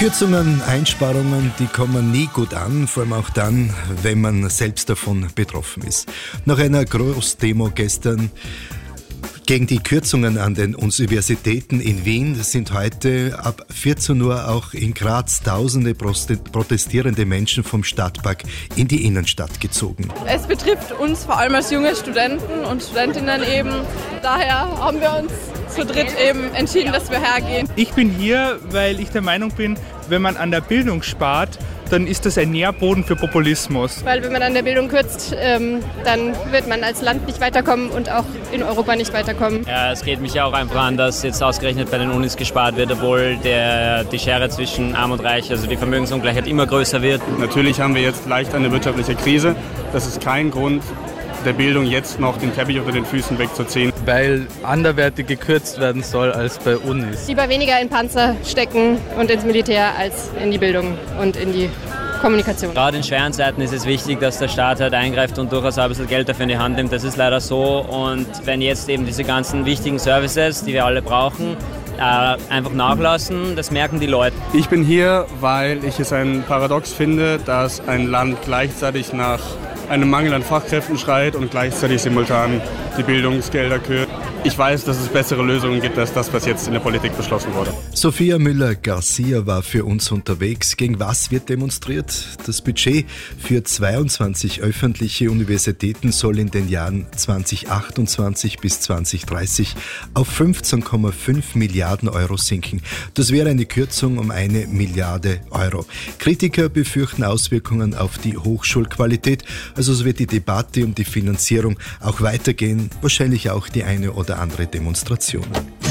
Kürzungen, Einsparungen, die kommen nie gut an, vor allem auch dann, wenn man selbst davon betroffen ist. Nach einer Großdemo gestern gegen die Kürzungen an den Universitäten in Wien sind heute ab 14 Uhr auch in Graz tausende protestierende Menschen vom Stadtpark in die Innenstadt gezogen. Es betrifft uns vor allem als junge Studenten und Studentinnen eben. Daher haben wir uns zu dritt eben entschieden, dass wir hergehen. Ich bin hier, weil ich der Meinung bin, wenn man an der Bildung spart, dann ist das ein Nährboden für Populismus. Weil wenn man an der Bildung kürzt, dann wird man als Land nicht weiterkommen und auch in Europa nicht weiterkommen. Ja, es geht mich ja auch einfach an, dass jetzt ausgerechnet bei den Unis gespart wird, obwohl die Schere zwischen Arm und Reich, also die Vermögensungleichheit immer größer wird. Natürlich haben wir jetzt leicht eine wirtschaftliche Krise. Das ist kein Grund, der Bildung jetzt noch den Teppich unter den Füßen wegzuziehen. Weil anderweitig gekürzt werden soll als bei Unis. Lieber weniger in Panzer stecken und ins Militär als in die Bildung und in die Kommunikation. Gerade in schweren Zeiten ist es wichtig, dass der Staat halt eingreift und durchaus ein bisschen Geld dafür in die Hand nimmt. Das ist leider so. Und wenn jetzt eben diese ganzen wichtigen Services, die wir alle brauchen, einfach nachlassen, das merken die Leute. Ich bin hier, weil ich es ein Paradox finde, dass ein Land gleichzeitig nach einem Mangel an Fachkräften schreit und gleichzeitig simultan die Bildungsgelder kürzt. Ich weiß, dass es bessere Lösungen gibt als das, was jetzt in der Politik beschlossen wurde. Sophia Müller-Garcia war für uns unterwegs. Gegen was wird demonstriert? Das Budget für 22 öffentliche Universitäten soll in den Jahren 2028 bis 2030 auf 15,5 Milliarden Euro sinken. Das wäre eine Kürzung um 1 Milliarde Euro. Kritiker befürchten Auswirkungen auf die Hochschulqualität. Also so wird die Debatte um die Finanzierung auch weitergehen, wahrscheinlich auch die eine oder andere Demonstration.